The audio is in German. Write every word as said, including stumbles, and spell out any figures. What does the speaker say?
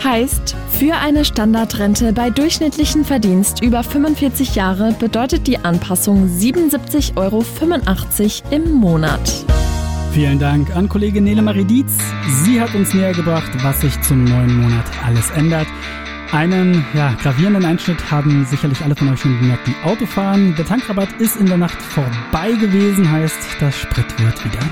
Heißt, für eine Standardrente bei durchschnittlichem Verdienst über fünfundvierzig Jahre bedeutet die Anpassung siebenundsiebzig Euro fünfundachtzig im Monat. Vielen Dank an Kollegin Nele Marie Dietz. Sie hat uns näher gebracht, was sich zum neuen Monat alles ändert. Einen ja, gravierenden Einschnitt haben sicherlich alle von euch schon bemerkt, die Auto fahren. Der Tankrabatt ist in der Nacht vorbei gewesen, heißt, das Sprit wird wieder